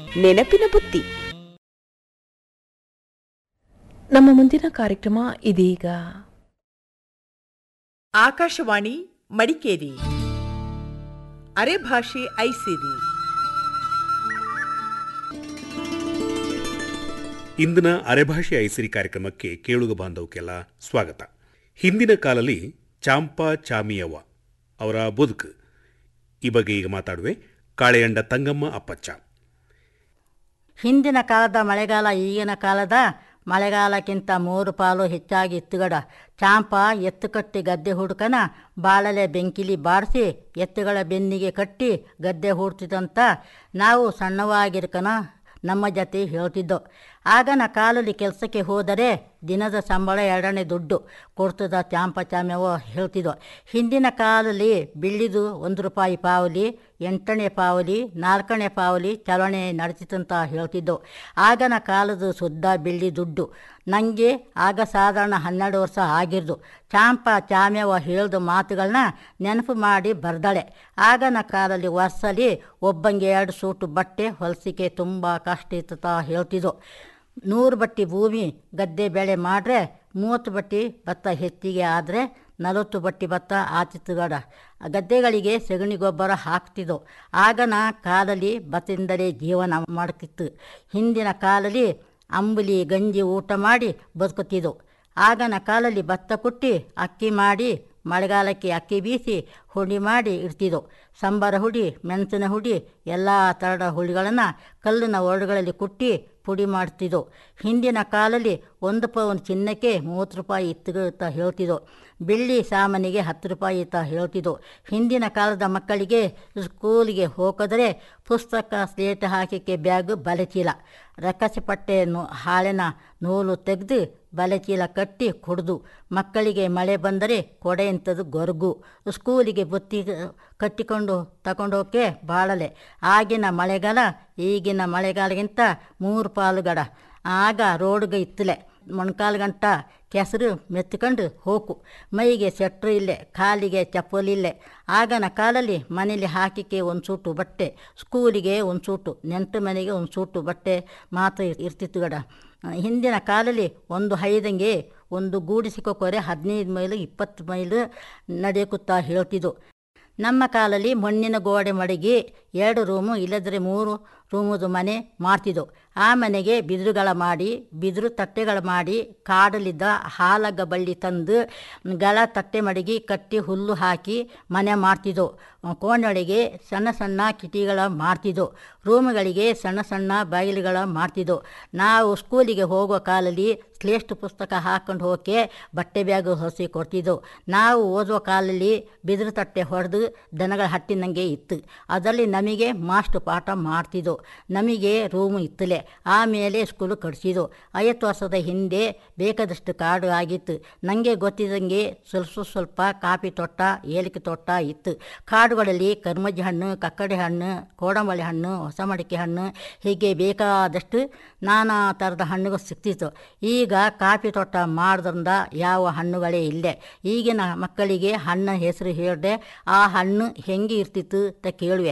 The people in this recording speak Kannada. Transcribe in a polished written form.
ನೆನಪಿನ ಬುತ್ತಿ. ನಮ್ಮ ಮುಂದಿನ ಕಾರ್ಯಕ್ರಮ ಇದೀಗ. ಆಕಾಶವಾಣಿ ಮಡಿಕೇರಿ ಅರೆಭಾಷೆ ಐಸಿರಿ. ಇಂದಿನ ಅರೆಭಾಷೆ ಐಸಿರಿ ಕಾರ್ಯಕ್ರಮಕ್ಕೆ ಕೇಳುಗ ಬಾಂಧವಕ್ಕೆಲ್ಲ ಸ್ವಾಗತ. ಹಿಂದಿನ ಕಾಲದಲ್ಲಿ ಚಾಂಪಾ ಚಾಮಿಯವ್ವ ಅವರ ಬದುಕು ಈ ಬಗ್ಗೆ ಈಗ ಮಾತಾಡುವೆ. ಕಾಳೆಯಂಡ ತಂಗಮ್ಮ ಅಪ್ಪಚ್ಚ. ಹಿಂದಿನ ಕಾಲದ ಮಳೆಗಾಲ ಈಗಿನ ಕಾಲದ ಮಳೆಗಾಲಕ್ಕಿಂತ 3 ಪಾಲು ಹೆಚ್ಚಾಗಿ ಇತ್ತುಗಡ. ಚಾಂಪ ಎತ್ತು ಕಟ್ಟಿ ಗದ್ದೆ ಹುಡುಕನ ಬಾಳಲೆ ಬೆಂಕಿಲಿ ಬಾಡಿಸಿ ಎತ್ತುಗಳ ಬೆನ್ನಿಗೆ ಕಟ್ಟಿ ಗದ್ದೆ ಹೂಡ್ತಿದ್ದಂತ ನಾವು ಸಣ್ಣವಾಗಿರ್ಕನ ನಮ್ಮ ಜೊತೆ ಹೇಳ್ತಿದ್ದೋ. ಆಗನ ಕಾಲಲ್ಲಿ ಕೆಲಸಕ್ಕೆ ಹೋದರೆ ದಿನದ ಸಂಬಳ 2ನೇ ದುಡ್ಡು ಕೊಡ್ತದ ಚಾಂಪ ಚಾಮ್ಯವ ಹೇಳ್ತಿದ್ದೋ. ಹಿಂದಿನ ಕಾಲದಲ್ಲಿ ಬಿಳ್ಳಿದು 1 ರೂಪಾಯಿ ಪಾವಲಿ, 8ನೇ ಪಾವಲಿ, 4ನೇ ಪಾವಲಿ ಚಲನೆ ನಡೆಸಿತಂತ ಹೇಳ್ತಿದ್ದೋ. ಆಗನ ಕಾಲದ ಶುದ್ಧ ಬೆಳ್ಳಿ ದುಡ್ಡು. ನನಗೆ ಆಗ ಸಾಧಾರಣ 12 ವರ್ಷ ಆಗಿರ್ದು. ಚಾಂಪ ಚಾಮ್ಯವ ಹೇಳ್ದ ಮಾತುಗಳನ್ನ ನೆನಪು ಮಾಡಿ ಬರ್ದಾಳೆ. ಆಗನ ಕಾಲದಲ್ಲಿ ವರ್ಷಲಿ ಒಬ್ಬಂಗೆ 2 ಸೂಟು ಬಟ್ಟೆ ಹೊಲಿಸಿಕೆ ತುಂಬ ಕಷ್ಟ ಇತ್ತ ಹೇಳ್ತಿದ್ದೋ. 100 ಬಟ್ಟಿ ಭೂಮಿ ಗದ್ದೆ ಬೆಳೆ ಮಾಡ್ರೆ 30 ಬಟ್ಟಿ ಭತ್ತ ಹೆಚ್ಚಿಗೆ ಆದರೆ 40 ಬಟ್ಟಿ ಭತ್ತ ಆತಿತ್ತುಗಡ. ಗದ್ದೆಗಳಿಗೆ ಸಗಣಿ ಗೊಬ್ಬರ ಹಾಕ್ತಿದ್ದೋ. ಆಗನ ಕಾಲದಲ್ಲಿ ಭತ್ತದಿಂದಲೇ ಜೀವನ ಮಾಡ್ತಿತ್ತು. ಹಿಂದಿನ ಕಾಲದಲ್ಲಿ ಅಂಬಲಿ ಗಂಜಿ ಊಟ ಮಾಡಿ ಬದುಕುತ್ತಿದ್ದೋ. ಆಗನ ಕಾಲಲ್ಲಿ ಭತ್ತ ಕುಟ್ಟಿ ಅಕ್ಕಿ ಮಾಡಿ ಮಳೆಗಾಲಕ್ಕೆ ಅಕ್ಕಿ ಬೀಸಿ ಹುಡಿ ಮಾಡಿ ಇಡ್ತಿದ್ದೋ. ಸಂಬಾರ ಹುಡಿ, ಮೆಣಸಿನ ಹುಡಿ ಎಲ್ಲ ಥರದ ಹುಳಿಗಳನ್ನು ಕಲ್ಲಿನ ಒರಡುಗಳಲ್ಲಿ ಕುಟ್ಟಿ ಪುಡಿ ಮಾಡ್ತಿದ್ದೋ. ಹಿಂದಿನ ಕಾಲದಲ್ಲಿ 1 ಪೌಂಡ್ ಚಿನ್ನಕ್ಕೆ 30 ರೂಪಾಯಿ ಇತ್ತು ಅಂತ ಹೇಳ್ತಿದ್ದೋ. ಬೆಳ್ಳಿ ಸಾಮಾನಿಗೆ 10 ರೂಪಾಯಿ ಅಂತ ಹೇಳ್ತಿದ್ದೋ. ಹಿಂದಿನ ಕಾಲದ ಮಕ್ಕಳಿಗೆ ಸ್ಕೂಲಿಗೆ ಹೋಗೋದರೆ ಪುಸ್ತಕ ಸ್ಲೇಟ್ ಹಾಕಿಕೆ ಬ್ಯಾಗು ಬಲೆಚೀಲ, ರಕಸಿ ಪಟ್ಟೆ ಹಾಳೆನ ನೂಲು ತೆಗೆದು ಬಲೆಚೀಲ ಕಟ್ಟಿ ಕುಡ್ದು. ಮಕ್ಕಳಿಗೆ ಮಳೆ ಬಂದರೆ ಕೊಡೆ ಇಂಥದ್ದು ಗೊರಗು. ಸ್ಕೂಲಿಗೆ ಬುತ್ತಿ ಕಟ್ಟಿಕೊಂಡು ತಗೊಂಡೋಕೆ ಬಾಳಲೆ. ಆಗಿನ ಮಳೆಗಾಲ ಈಗಿನ ಮಳೆಗಾಲಗಿಂತ 3 ಪಾಲುಗಡ. ಆಗ ರೋಡ್ಗೆ ಇತ್ತಲೆ ಮೊಣಕಾಲು ಗಂಟ ಕೆಸರು ಮೆತ್ಕೊಂಡು ಹೋಕು. ಮೈಗೆ ಸೆಟ್ರು ಇಲ್ಲೇ, ಕಾಲಿಗೆ ಚಪ್ಪಲಿಲ್ಲೇ. ಆಗನ ಕಾಲಲ್ಲಿ ಮನೇಲಿ ಹಾಕಿಕೆ 1 ಸೂಟು ಬಟ್ಟೆ, ಸ್ಕೂಲಿಗೆ 1 ಸೂಟು, ನೆಂಟು ಮನೆಗೆ 1 ಸೂಟು ಬಟ್ಟೆ ಮಾತ್ರ ಇರ್ತಿತ್ತು ಗಡ. ಹಿಂದಿನ ಕಾಲಲ್ಲಿ ಒಂದು ಹೈದಂಗೆ ಒಂದು ಗೂಡಿಸಿಕೊರೆ 15 ಮೈಲು 20 ಮೈಲು ನಡೆಯುತ್ತಾ ಹೇಳ್ತಿದ್ದು. ನಮ್ಮ ಕಾಲಲ್ಲಿ ಮಣ್ಣಿನ ಗೋಡೆ ಮಡಗಿ 2 ರೂಮು ಇಲ್ಲದ್ರೆ 3 ರೂಮದು ಮನೆ ಮಾಡ್ತಿದ್ದೋ. ಆ ಮನೆಗೆ ಬಿದಿರುಗಳ ಮಾಡಿ, ಬಿದಿರು ತಟ್ಟೆಗಳ ಮಾಡಿ, ಕಾಡಲಿದ್ದ ಹಾಲಗ್ಗ ಬಳ್ಳಿ ತಂದು ಗಳ ತಟ್ಟೆ ಮಡಗಿ ಕಟ್ಟಿ ಹುಲ್ಲು ಹಾಕಿ ಮನೆ ಮಾಡ್ತಿದ್ದೋ. ಕೋಣೆಗಳಿಗೆ ಸಣ್ಣ ಸಣ್ಣ ಕಿಟಿಗಳ ಮಾಡ್ತಿದ್ದೋ. ರೂಮುಗಳಿಗೆ ಸಣ್ಣ ಸಣ್ಣ ಬಾಗಿಲುಗಳ ಮಾಡ್ತಿದ್ದೋ. ನಾವು ಸ್ಕೂಲಿಗೆ ಹೋಗೋ ಕಾಲಲ್ಲಿ ಸ್ಲೇಸ್ಟ್ ಪುಸ್ತಕ ಹಾಕ್ಕೊಂಡು ಹೋಗಕ್ಕೆ ಬಟ್ಟೆ ಬ್ಯಾಗು ಹೊಸಿ ಕೊಡ್ತಿದ್ದೋ. ನಾವು ಓದುವ ಕಾಲಲ್ಲಿ ಬಿದಿರು ತಟ್ಟೆ ಹೊಡೆದು ದನಗಳ ಹಟ್ಟಿನಂಗೆ ಇತ್ತು. ಅದರಲ್ಲಿ ನಮಗೆ ಮಾಸ್ಟರ್ ಪಾಠ ಮಾಡ್ತಿದ್ದೋ. ನಮಗೆ ರೂಮು ಇತ್ತಲೆ. ಆಮೇಲೆ ಸ್ಕೂಲು ಕಟ್ಸಿದ್ದು. 50 ವರ್ಷದ ಹಿಂದೆ ಬೇಕಾದಷ್ಟು ಕಾಡು ಆಗಿತ್ತು. ನನಗೆ ಗೊತ್ತಿದ್ದಂಗೆ ಸ್ವಲ್ಪ ಕಾಫಿ ತೋಟ, ಏಲಕ್ಕಿ ತೋಟ ಇತ್ತು. ಕಾಡುಗಳಲ್ಲಿ ಕರ್ಮಜ್ಜಿ ಹಣ್ಣು, ಕಕ್ಕಡೆ ಹಣ್ಣು, ಕೋಡಂಬಳಿ ಹಣ್ಣು, ಹೊಸ ಮಡಿಕೆ ಹಣ್ಣು ಹೀಗೆ ಬೇಕಾದಷ್ಟು ನಾನಾ ಥರದ ಹಣ್ಣುಗಳು ಸಿಗ್ತಿತ್ತು. ಈಗ ಕಾಫಿ ತೋಟ ಮಾಡೋದ್ರಿಂದ ಯಾವ ಹಣ್ಣುಗಳೇ ಇಲ್ಲೇ. ಈಗಿನ ಮಕ್ಕಳಿಗೆ ಹಣ್ಣ ಹೆಸರು ಹೇಳಿದೆ ಆ ಹಣ್ಣು ಹೆಂಗೆ ಇರ್ತಿತ್ತು ಅಂತ ಕೇಳುವೆ.